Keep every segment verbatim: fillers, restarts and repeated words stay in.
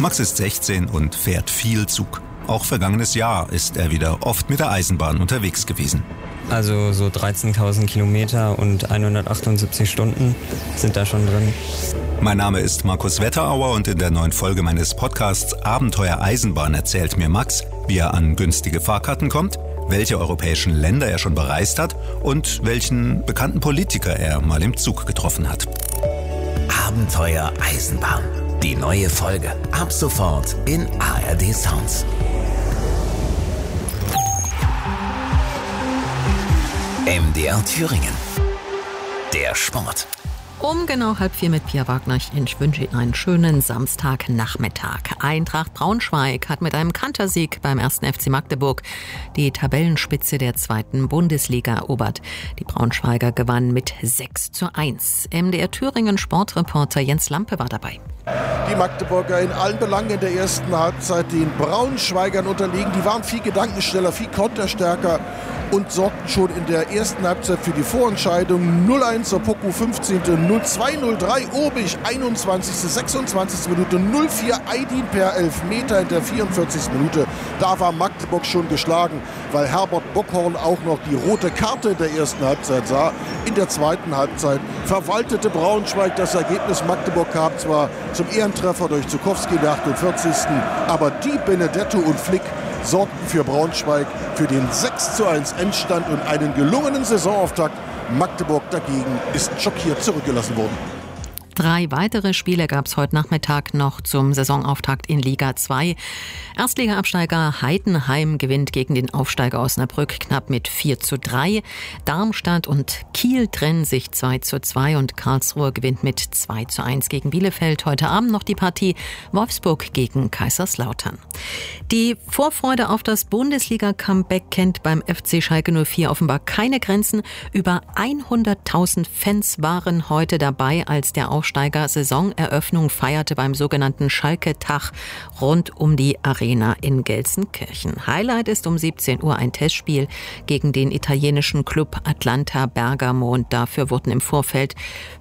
Max ist sechzehn und fährt viel Zug. Auch vergangenes Jahr ist er wieder oft mit der Eisenbahn unterwegs gewesen. Also so dreizehntausend Kilometer und hundertachtundsiebzig Stunden sind da schon drin. Mein Name ist Markus Wetterauer und in der neuen Folge meines Podcasts Abenteuer Eisenbahn erzählt mir Max, wie er an günstige Fahrkarten kommt, welche europäischen Länder er schon bereist hat und welchen bekannten Politiker er mal im Zug getroffen hat. Abenteuer Eisenbahn. Die neue Folge. Ab sofort in A R D Sounds. M D R Thüringen. Der Sport. Um genau halb vier mit Pia Wagner. Ich wünsche Ihnen einen schönen Samstagnachmittag. Eintracht Braunschweig hat mit einem Kantersieg beim ersten F C Magdeburg die Tabellenspitze der zweiten Bundesliga erobert. Die Braunschweiger gewannen mit sechs zu eins. M D R Thüringen Sportreporter Jens Lampe war dabei. Die Magdeburger in allen Belangen in der ersten Halbzeit den Braunschweigern unterlegen. Die waren viel gedankenschneller, viel konterstärker und sorgten schon in der ersten Halbzeit für die Vorentscheidung. null eins zur Poku fünfzehnte null zwei null drei Obig einundzwanzigste sechsundzwanzigste Minute, null vier Aydin per Elfmeter in der vierundvierzigsten Minute. Da war Magdeburg schon geschlagen, weil Herbert Bockhorn auch noch die rote Karte in der ersten Halbzeit sah. In der zweiten Halbzeit verwaltete Braunschweig das Ergebnis. Magdeburg kam zwar zum Ehrentreffer durch Zukowski in der achtundvierzigsten aber die Benedetto und Flick sorgten für Braunschweig für den sechs zu eins Endstand und einen gelungenen Saisonauftakt. Magdeburg dagegen ist schockiert zurückgelassen worden. Drei weitere Spiele gab es heute Nachmittag noch zum Saisonauftakt in Liga zwei. Erstliga-Absteiger Heidenheim gewinnt gegen den Aufsteiger Osnabrück knapp mit vier zu drei. Darmstadt und Kiel trennen sich zwei zu zwei und Karlsruhe gewinnt mit zwei zu eins gegen Bielefeld. Heute Abend noch die Partie Wolfsburg gegen Kaiserslautern. Die Vorfreude auf das Bundesliga-Comeback kennt beim F C Schalke null vier offenbar keine Grenzen. Über hunderttausend Fans waren heute dabei, als der Aufsteiger Saisoneröffnung feierte beim sogenannten Schalke-Tag rund um die Arena in Gelsenkirchen. Highlight ist um siebzehn Uhr ein Testspiel gegen den italienischen Club Atalanta Bergamo und dafür wurden im Vorfeld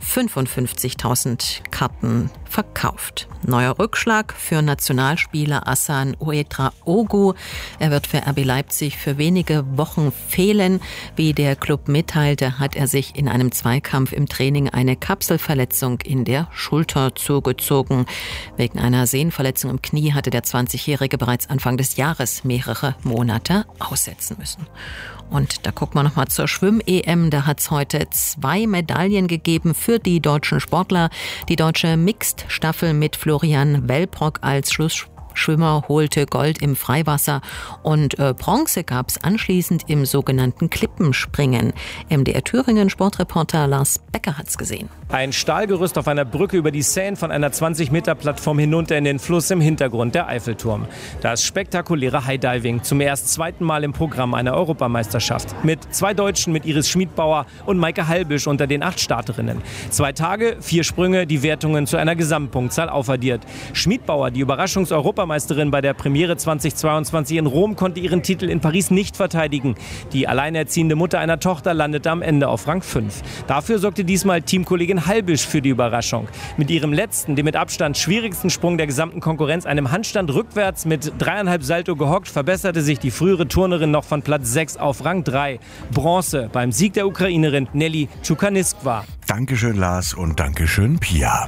fünfundfünfzigtausend Karten verkauft. Neuer Rückschlag für Nationalspieler Hassan Ouedraogo. Er wird für R B Leipzig für wenige Wochen fehlen. Wie der Club mitteilte, hat er sich in einem Zweikampf im Training eine Kapselverletzung in der Schulter zugezogen. Wegen einer Sehnenverletzung im Knie hatte der zwanzigjährige bereits Anfang des Jahres mehrere Monate aussetzen müssen. Und da gucken wir nochmal zur Schwimm-E M. Da hat es heute zwei Medaillen gegeben für die deutschen Sportler. Die deutsche Mixed-Staffel mit Florian Wellbrock als Schlussschwimmer holte Gold im Freiwasser und äh, Bronze gab es anschließend im sogenannten Klippenspringen. M D R Thüringen Sportreporter Lars Becker hat's gesehen. Ein Stahlgerüst auf einer Brücke über die Seine von einer zwanzig Meter Plattform hinunter in den Fluss, im Hintergrund der Eiffelturm. Das spektakuläre High-Diving, zum erst zweiten Mal im Programm einer Europameisterschaft. Mit zwei Deutschen, mit Iris Schmidbauer und Maike Halbisch unter den acht Starterinnen. Zwei Tage, vier Sprünge, die Wertungen zu einer Gesamtpunktzahl aufaddiert. Schmidbauer, die Überraschungs-Europameisterin bei der Premiere zweitausendzweiundzwanzig in Rom, konnte ihren Titel in Paris nicht verteidigen. Die alleinerziehende Mutter einer Tochter landete am Ende auf Rang fünf. Dafür sorgte diesmal Teamkollegin Halbisch für die Überraschung. Mit ihrem letzten, dem mit Abstand schwierigsten Sprung der gesamten Konkurrenz, einem Handstand rückwärts mit dreieinhalb Salto gehockt, verbesserte sich die frühere Turnerin noch von Platz sechs auf Rang drei. Bronze beim Sieg der Ukrainerin Nelly Tschukaniskwa. Dankeschön Lars und Dankeschön Pia.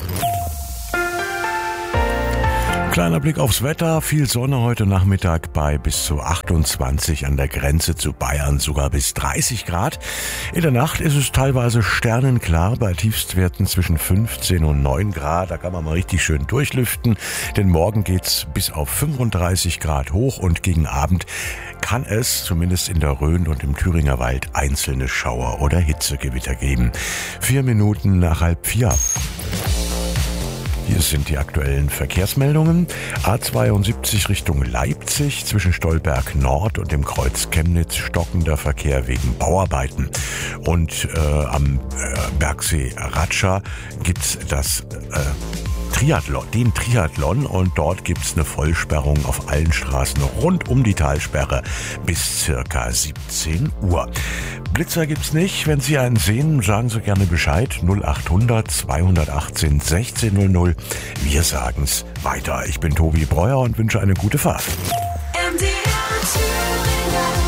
Kleiner Blick aufs Wetter, viel Sonne heute Nachmittag bei bis zu achtundzwanzig, an der Grenze zu Bayern sogar bis dreißig Grad. In der Nacht ist es teilweise sternenklar bei Tiefstwerten zwischen fünfzehn und neun Grad. Da kann man mal richtig schön durchlüften, denn morgen geht's bis auf fünfunddreißig Grad hoch und gegen Abend kann es zumindest in der Rhön und im Thüringer Wald einzelne Schauer oder Hitzegewitter geben. Vier Minuten nach halb vier. Hier sind die aktuellen Verkehrsmeldungen. A zweiundsiebzig Richtung Leipzig zwischen Stolberg Nord und dem Kreuz Chemnitz stockender Verkehr wegen Bauarbeiten. Und äh, am äh, Bergsee Ratscha gibt's das äh, Triathlon, den Triathlon und dort gibt's eine Vollsperrung auf allen Straßen rund um die Talsperre bis circa siebzehn Uhr. Blitzer gibt's nicht. Wenn Sie einen sehen, sagen Sie gerne Bescheid. null achthundert zweihundertachtzehn sechzehn null null Wir sagen's weiter. Ich bin Tobi Breuer und wünsche eine gute Fahrt. M D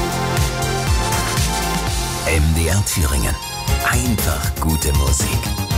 R Thüringen. Einfach gute Musik.